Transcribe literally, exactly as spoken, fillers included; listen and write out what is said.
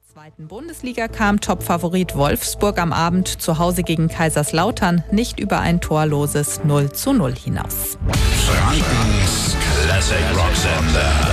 Zweiten Bundesliga kam Topfavorit Wolfsburg am Abend zu Hause gegen Kaiserslautern nicht über ein torloses null zu null hinaus. Frankens Classic Rock Sender.